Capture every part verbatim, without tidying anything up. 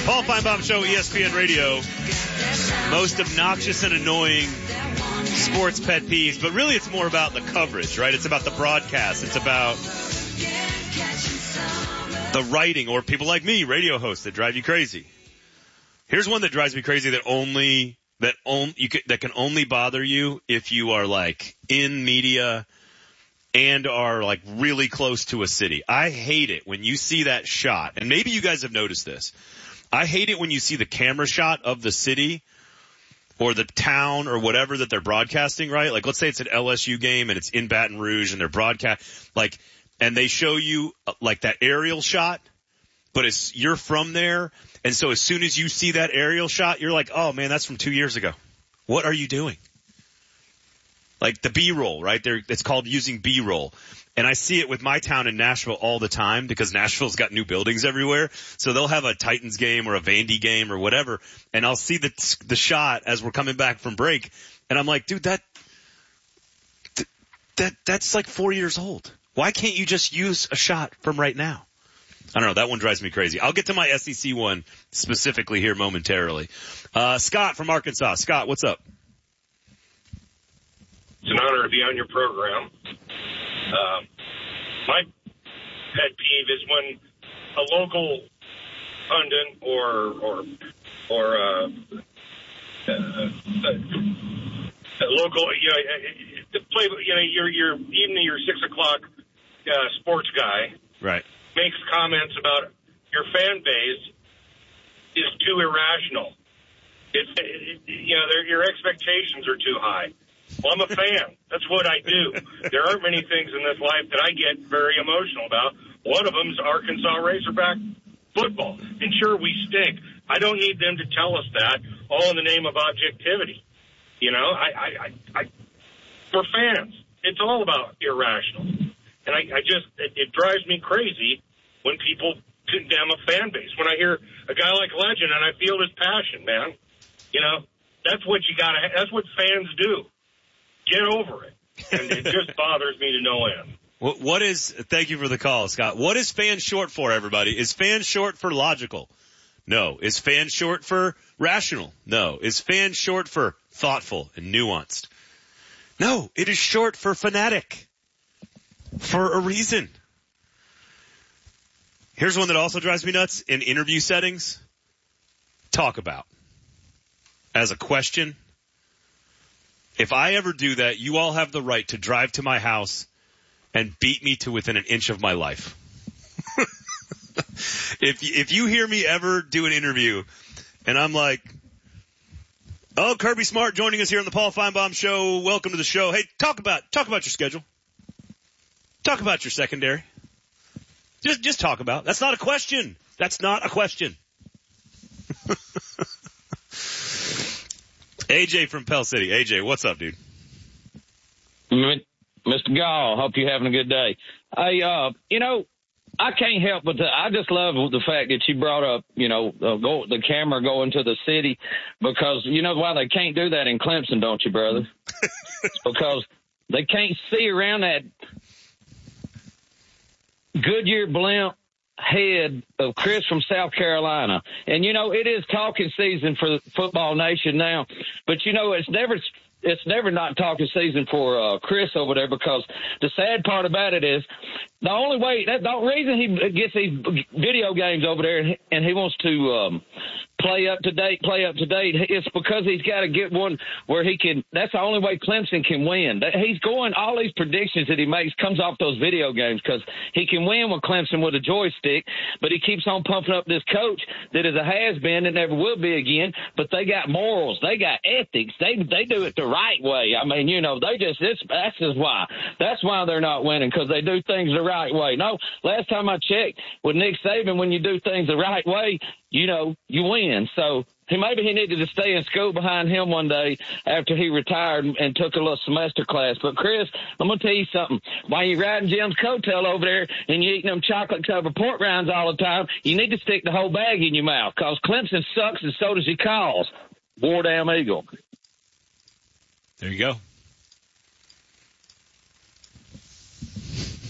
Paul Feinbaum Show, E S P N Radio. Most obnoxious and annoying sports pet peeves, but really it's more about the coverage, right? It's about the broadcast. It's about the writing, or people like me, radio hosts, that drive you crazy. Here's one that drives me crazy that only that on, you can, that can only bother you if you are like in media and are like really close to a city. I hate it when you see that shot, and maybe you guys have noticed this. I hate it when you see the camera shot of the city or the town or whatever that they're broadcasting, right? Like, let's say it's an L S U game and it's in Baton Rouge and they're broadcast, like, and they show you like that aerial shot, but it's, you're from there. And so as soon as you see that aerial shot, you're like, oh man, that's from two years ago. What are you doing? Like the B-roll, right? They're, it's called using B-roll. And I see it with my town in Nashville all the time because Nashville's got new buildings everywhere. So they'll have a Titans game or a Vandy game or whatever, and I'll see the the shot as we're coming back from break, and I'm like, dude, that that that's like four years old. Why can't you just use a shot from right now? I don't know. That one drives me crazy. I'll get to my S E C one specifically here momentarily. Uh, Scott from Arkansas. Scott, what's up? It's an honor to be on your program. Uh, my pet peeve is when a local pundit or or or uh, uh, a, a local, you know, the play, you know, your your evening, your six o'clock uh, sports guy, right, makes comments about your fan base is too irrational. It's it, you know, your expectations are too high. Well, I'm a fan. That's what I do. There aren't many things in this life that I get very emotional about. One of them is Arkansas Razorback football. And sure, we stink. I don't need them to tell us that, all in the name of objectivity. You know, I, I, I, I for fans, it's all about irrational. And I, I just, it, it drives me crazy when people condemn a fan base. When I hear a guy like Legend and I feel his passion, man, you know, that's what you gotta, that's what fans do. Get over it. And it just bothers me to no end. What, what is, thank you for the call, Scott. What is fan short for, everybody? Is fan short for logical? No. Is fan short for rational? No. Is fan short for thoughtful and nuanced? No. It is short for fanatic. For a reason. Here's one that also drives me nuts in interview settings. Talk about. As a question. If I ever do that, you all have the right to drive to my house and beat me to within an inch of my life. if if you hear me ever do an interview and I'm like, oh, Kirby Smart joining us here on the Paul Feinbaum Show. Welcome to the show. Hey, talk about talk about your schedule. Talk about your secondary. Just just talk about. That's not a question. That's not a question. A J from Pell City. A J, what's up, dude? Mister Gall, hope you're having a good day. I, uh, you know, I can't help but to, I just love the fact that you brought up, you know, uh, go, the camera going to the city, because you know why they can't do that in Clemson, don't you, brother? It's because they can't see around that Goodyear blimp head of Chris from South Carolina. And, you know, it is talking season for the Football Nation now, but, you know, it's never it's never not talking season for uh, Chris over there, because the sad part about it is the only way, that, the reason he gets these video games over there and he wants to um, play up to date, play up to date, it's because he's got to get one where he can, that's the only way Clemson can win. He's going, all these predictions that he makes comes off those video games, because he can win with Clemson with a joystick, but he keeps on pumping up this coach that is a has-been and never will be again, but they got morals, they got ethics, they they do it the right way. I mean, you know, they just, this, that's just why. That's why they're not winning, because they do things the right way. No, last time I checked with Nick Saban, when you do things the right way, you know, you win. So he, maybe he needed to stay in school behind him one day after he retired and took a little semester class. But, Chris, I'm going to tell you something. While you're riding Jim's coattail over there and you're eating them chocolate-covered pork rinds all the time, you need to stick the whole bag in your mouth, because Clemson sucks and so does he calls. War damn Eagle. There you go.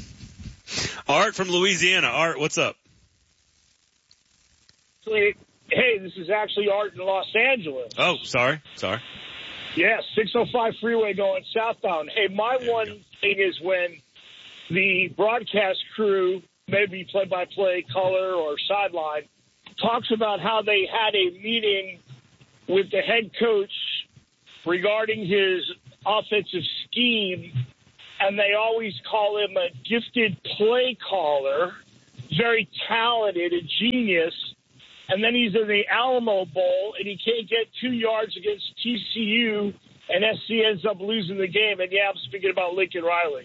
Art from Louisiana. Art, what's up? Sweet. Hey, this is actually Art in Los Angeles. Oh, sorry. Sorry. Yeah, six oh five freeway going southbound. Hey, my one thing is when the broadcast crew, maybe play-by-play, color, or sideline, talks about how they had a meeting with the head coach regarding his offensive scheme, and they always call him a gifted play caller, very talented, a genius, and then he's in the Alamo Bowl, and he can't get two yards against T C U, and S C ends up losing the game. And, yeah, I'm speaking about Lincoln Riley.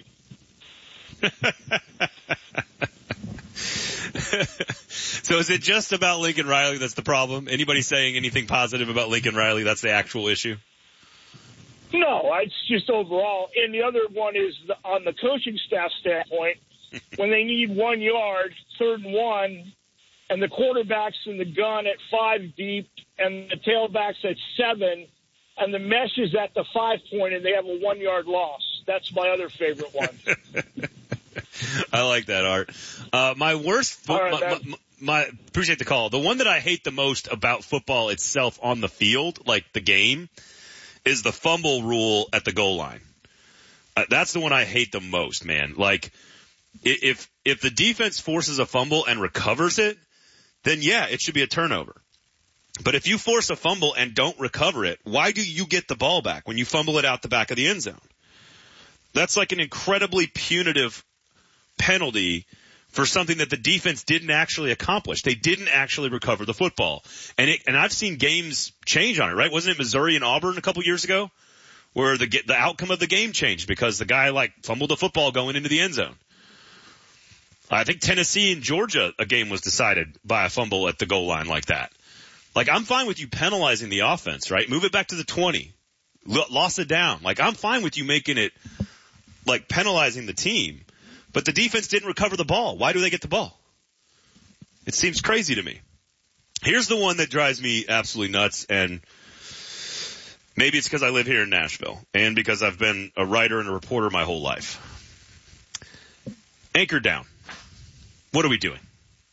So is it just about Lincoln Riley that's the problem? Anybody saying anything positive about Lincoln Riley, that's the actual issue? No, it's just overall. And the other one is the, on the coaching staff standpoint, when they need one yard, third and one, and the quarterback's in the gun at five deep, and the tailback's at seven, and the mesh is at the five point, and they have a one-yard loss. That's my other favorite one. I like that, Art. Uh, my worst, All right, my, my, my, appreciate the call. The one that I hate the most about football itself on the field, like the game, is the fumble rule at the goal line. Uh, that's the one I hate the most, man. Like, if, if the defense forces a fumble and recovers it, then yeah, it should be a turnover. But if you force a fumble and don't recover it, why do you get the ball back when you fumble it out the back of the end zone? That's like an incredibly punitive penalty for something that the defense didn't actually accomplish. They didn't actually recover the football. And it, and I've seen games change on it, right? Wasn't it Missouri and Auburn a couple years ago where the the outcome of the game changed because the guy like fumbled the football going into the end zone? I think Tennessee and Georgia, a game was decided by a fumble at the goal line like that. Like, I'm fine with you penalizing the offense, right? Move it back to the twenty. L- loss it down. Like, I'm fine with you making it, like, penalizing the team. But the defense didn't recover the ball. Why do they get the ball? It seems crazy to me. Here's the one that drives me absolutely nuts, and maybe it's because I live here in Nashville and because I've been a writer and a reporter my whole life. Anchor down. What are we doing?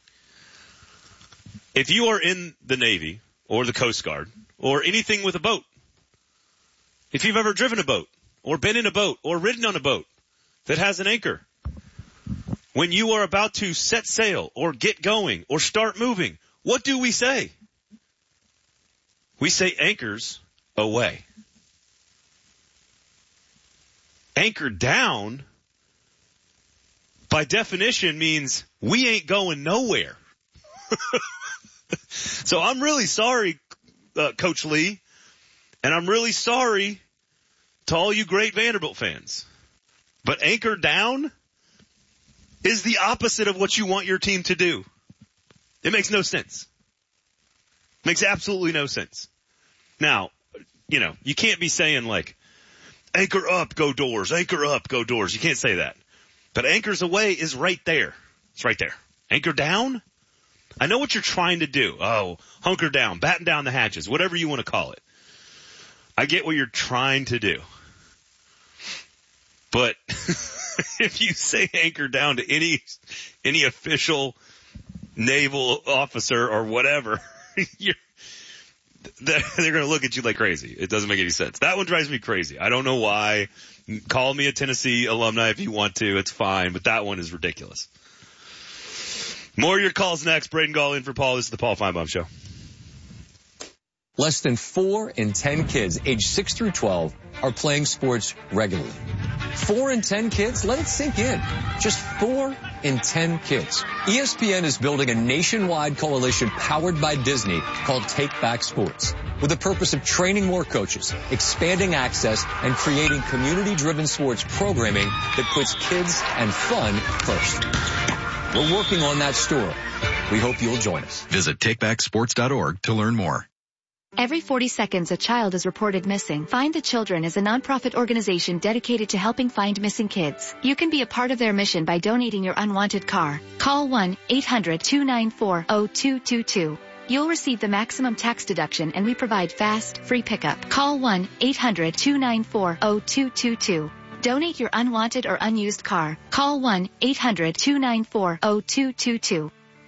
If you are in the Navy or the Coast Guard or anything with a boat, if you've ever driven a boat or been in a boat or ridden on a boat that has an anchor, when you are about to set sail or get going or start moving, what do we say? We say anchors away. Anchor down, by definition, means we ain't going nowhere. So I'm really sorry, uh, Coach Lee, and I'm really sorry to all you great Vanderbilt fans. But anchor down is the opposite of what you want your team to do. It makes no sense. Makes absolutely no sense. Now, you know, you can't be saying like, anchor up, go doors, anchor up, go doors. You can't say that. But anchors away is right there. It's right there. Anchor down? I know what you're trying to do. Oh, hunker down, batten down the hatches, whatever you want to call it. I get what you're trying to do. But if you say anchor down to any any official naval officer or whatever, you're, they're going to look at you like crazy. It doesn't make any sense. That one drives me crazy. I don't know why. Call me a Tennessee alumni if you want to. It's fine. But that one is ridiculous. More of your calls next. Braden Gall in for Paul. This is the Paul Feinbaum Show. Less than four in ten kids aged six through twelve are playing sports regularly. Four in ten kids? Let it sink in. Just four in ten kids. E S P N is building a nationwide coalition powered by Disney called Take Back Sports, with the purpose of training more coaches, expanding access, and creating community-driven sports programming that puts kids and fun first. We're working on that story. We hope you'll join us. Visit take back sports dot org to learn more. Every forty seconds a child is reported missing. Find the Children is a nonprofit organization dedicated to helping find missing kids. You can be a part of their mission by donating your unwanted car. Call one eight hundred two nine four zero two two two. You'll receive the maximum tax deduction and we provide fast, free pickup. Call one eight hundred two nine four zero two two two. Donate your unwanted or unused car. Call one eight hundred two nine four zero two two two.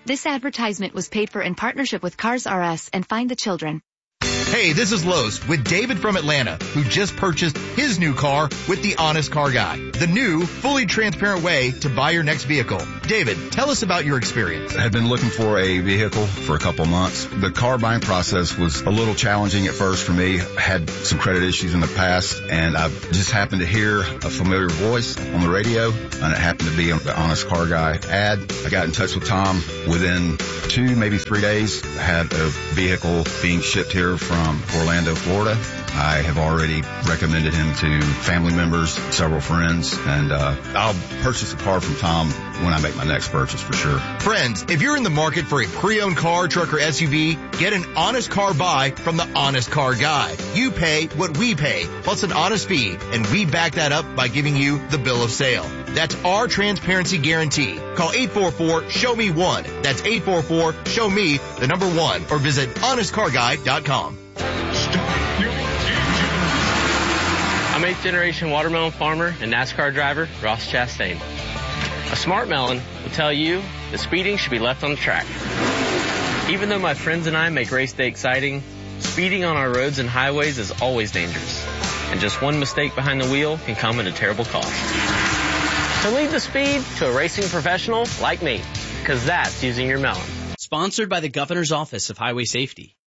This advertisement was paid for in partnership with Cars R Us and Find the Children. Hey, this is Los with David from Atlanta, who just purchased his new car with the Honest Car Guy, the new, fully transparent way to buy your next vehicle. David, tell us about your experience. I had been looking for a vehicle for a couple months. The car buying process was a little challenging at first for me. I had some credit issues in the past, and I just happened to hear a familiar voice on the radio, and it happened to be on the Honest Car Guy ad. I got in touch with Tom. Within two, maybe three days, I had a vehicle being shipped here from Orlando, Florida. I have already recommended him to family members, several friends, and uh, I'll purchase a car from Tom when I make my next purchase for sure. Friends, if you're in the market for a pre-owned car, truck, or S U V, get an honest car buy from the Honest Car Guy. You pay what we pay, plus an honest fee, and we back that up by giving you the bill of sale. That's our transparency guarantee. Call eight four four, show me one. That's eight four four, show me the number one, or visit honest car guy dot com. I'm eighth generation watermelon farmer and NASCAR driver Ross Chastain. A smart melon will tell you that speeding should be left on the track. Even though my friends and I make race day exciting, speeding on our roads and highways is always dangerous. And just one mistake behind the wheel can come at a terrible cost. So leave the speed to a racing professional like me, because that's using your melon. Sponsored by the Governor's Office of Highway Safety.